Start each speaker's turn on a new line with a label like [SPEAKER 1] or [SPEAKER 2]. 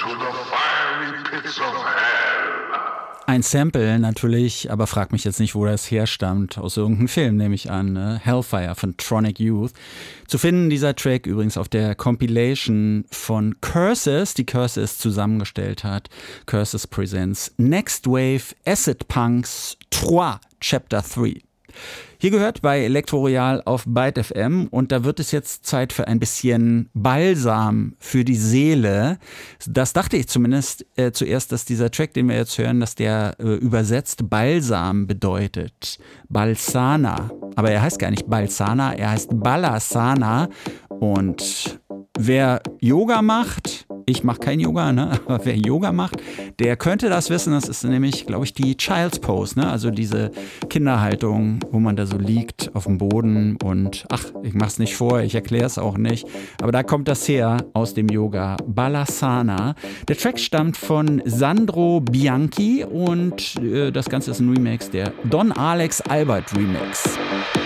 [SPEAKER 1] to the fiery pits of hell.
[SPEAKER 2] Ein Sample natürlich, aber frag mich jetzt nicht, wo das herstammt. Aus irgendeinem Film, nehme ich an. Ne? Hellfire von Tronic Youth. Zu finden dieser Track übrigens auf der Compilation von Curses, die Curses zusammengestellt hat. Curses Presents Next Wave Acid Punks 3, Chapter 3. Hier gehört bei Elektro Royal auf Byte FM und da wird es jetzt Zeit für ein bisschen Balsam für die Seele. Das dachte ich zumindest zuerst, dass dieser Track, den wir jetzt hören, dass der übersetzt Balsam bedeutet. Balsana. Aber er heißt gar nicht Balsana, er heißt Balasana. Und wer Yoga macht, ich mache kein Yoga, ne? Aber wer Yoga macht, der könnte das wissen. Das ist nämlich, glaube ich, die Child's Pose, ne? Also diese Kinderhaltung, wo man da so liegt auf dem Boden und ich mach's nicht vor, ich erkläre es auch nicht. Aber da kommt das her aus dem Yoga, Balasana. Der Track stammt von Sandro Bianchi und das Ganze ist ein Remix, der Don Alex Albert Remix.